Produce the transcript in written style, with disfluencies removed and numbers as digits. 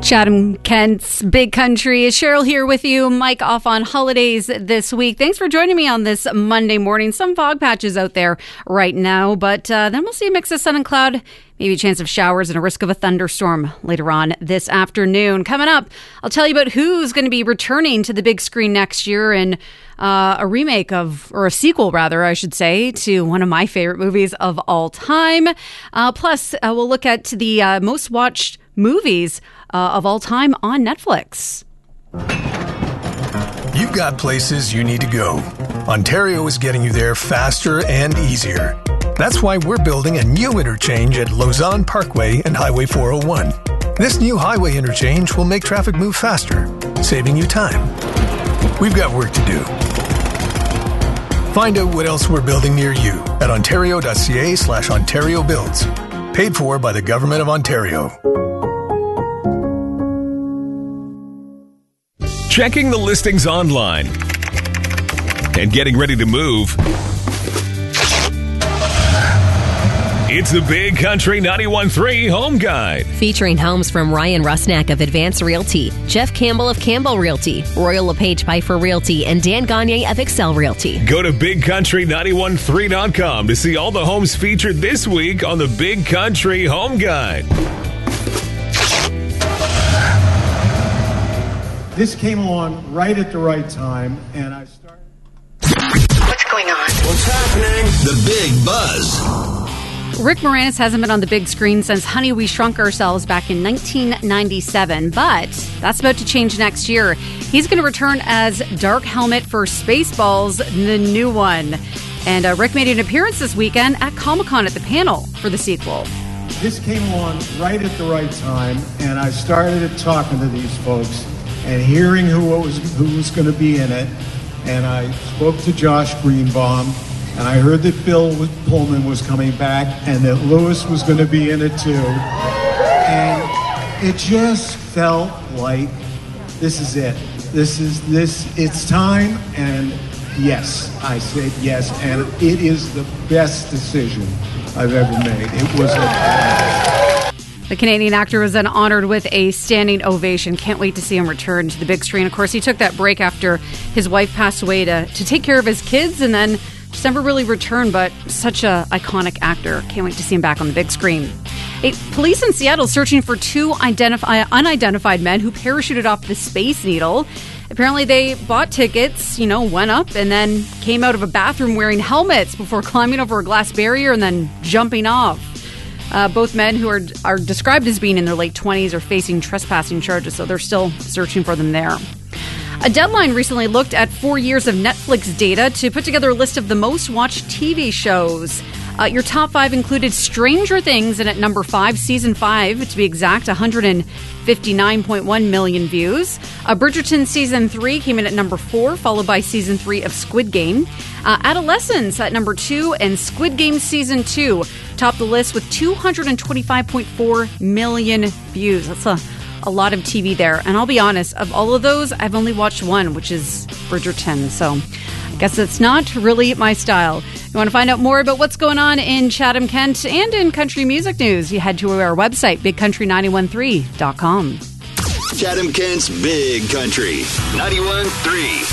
Chatham Kent's Big Country. Cheryl here with you. Mike off on holidays this week. Thanks for joining me on this Monday morning. Some fog patches out there right now, but then we'll see a mix of sun and cloud, maybe a chance of showers and a risk of a thunderstorm later on this afternoon. Coming up, I'll tell you about who's going to be returning to the big screen next year in a remake of, or a sequel rather, I should say, to one of my favorite movies of all time. Plus, we'll look at the most watched movies of all time on Netflix. You've got places you need to go. Ontario is getting you there faster and easier. That's why we're building a new interchange at Lausanne Parkway and Highway 401. This new highway interchange will make traffic move faster, saving you time. We've got work to do. Find out what else we're building near you at ontario.ca/Ontario Builds. Paid for by the Government of Ontario. Checking the listings online and getting ready to move. It's the Big Country 91.3 Home Guide. Featuring homes from Ryan Rusnak of Advance Realty, Jeff Campbell of Campbell Realty, Royal LePage Piper Realty, and Dan Gagne of Excel Realty. Go to BigCountry913.com to see all the homes featured this week on the Big Country Home Guide. This came along right at the right time, and I started... What's going on? What's happening? The Big Buzz. Rick Moranis hasn't been on the big screen since Honey, We Shrunk Ourselves back in 1997, but that's about to change next year. He's going to return as Dark Helmet for Spaceballs, the new one. And Rick made an appearance this weekend at Comic-Con at the panel for the sequel. This came along right at the right time, and I started talking to these folks and hearing who was going to be in it. And I spoke to Josh Greenbaum, and I heard that Bill Pullman was coming back and that Lewis was going to be in it too. And it just felt like this is it. It's time. And yes, I said yes. And it is the best decision I've ever made. It was The Canadian actor was then honored with a standing ovation. Can't wait to see him return to the big screen. Of course, he took that break after his wife passed away to take care of his kids, and then just never really returned, but such a iconic actor. Can't wait to see him back on the big screen. Police in Seattle searching for two unidentified men who parachuted off the Space Needle. Apparently they bought tickets, went up, and then came out of a bathroom wearing helmets before climbing over a glass barrier and then jumping off. Both men who are described as being in their late 20s are facing trespassing charges, so they're still searching for them there. A Deadline recently looked at 4 years of Netflix data to put together a list of the most watched TV shows. Your top 5 included Stranger Things, and at number 5, season 5, to be exact, 159.1 million views. Bridgerton season 3 came in at number 4, followed by season 3 of Squid Game. Adolescence at number 2, and Squid Game season 2 topped the list with 225.4 million views. That's a lot of TV there. And I'll be honest, of all of those, I've only watched one, which is Bridgerton. So I guess it's not really my style. You want to find out more about what's going on in Chatham, Kent, and in country music news, you head to our website, BigCountry913.com. Chatham Kent's Big Country 91.3.